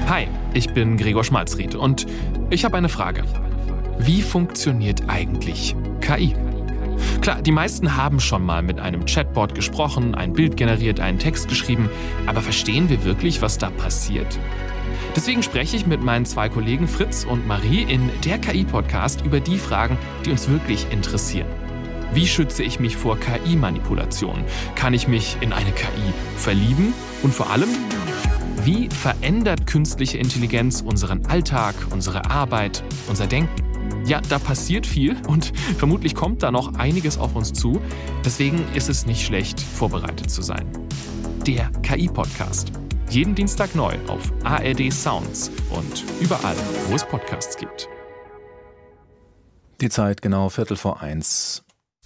Hi, ich bin Gregor Schmalzried und ich habe eine Frage. Wie funktioniert eigentlich KI? Klar, die meisten haben schon mal mit einem Chatbot gesprochen, ein Bild generiert, einen Text geschrieben, aber verstehen wir wirklich, was da passiert? Deswegen spreche ich mit meinen zwei Kollegen Fritz und Marie in der KI-Podcast über die Fragen, die uns wirklich interessieren. Wie schütze ich mich vor KI-Manipulation? Kann ich mich in eine KI verlieben? Und vor allem, wie verändert künstliche Intelligenz unseren Alltag, unsere Arbeit, unser Denken? Ja, da passiert viel und vermutlich kommt da noch einiges auf uns zu. Deswegen ist es nicht schlecht, vorbereitet zu sein. Der KI-Podcast. Jeden Dienstag neu auf ARD Sounds und überall, wo es Podcasts gibt. Die Zeit genau 1:15.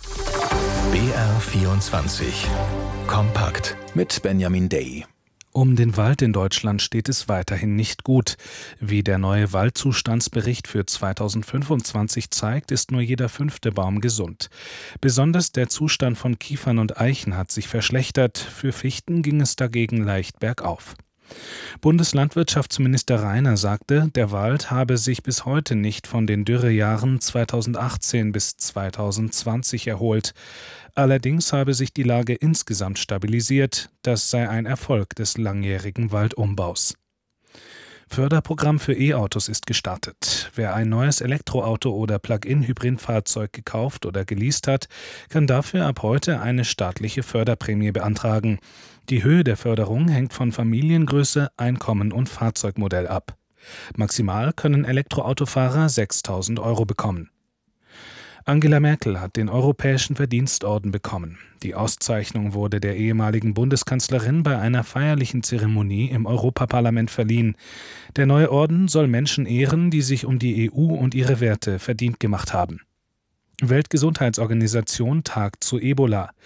BR24 Kompakt Mit Benjamin Day. Um den Wald in Deutschland steht es weiterhin nicht gut. Wie der neue Waldzustandsbericht für 2025 zeigt, ist nur jeder 5. Baum gesund. Besonders der Zustand von Kiefern und Eichen hat sich verschlechtert. Für Fichten ging es dagegen leicht bergauf. Bundeslandwirtschaftsminister Rainer sagte, der Wald habe sich bis heute nicht von den Dürrejahren 2018 bis 2020 erholt. Allerdings habe sich die Lage insgesamt stabilisiert. Das sei ein Erfolg des langjährigen Waldumbaus. Förderprogramm für E-Autos ist gestartet. Wer ein neues Elektroauto oder Plug-in-Hybridfahrzeug gekauft oder geleast hat, kann dafür ab heute eine staatliche Förderprämie beantragen. Die Höhe der Förderung hängt von Familiengröße, Einkommen und Fahrzeugmodell ab. Maximal können Elektroautofahrer 6.000 € bekommen. Angela Merkel hat den Europäischen Verdienstorden bekommen. Die Auszeichnung wurde der ehemaligen Bundeskanzlerin bei einer feierlichen Zeremonie im Europaparlament verliehen. Der neue Orden soll Menschen ehren, die sich um die EU und ihre Werte verdient gemacht haben. Weltgesundheitsorganisation tagt zu Ebola.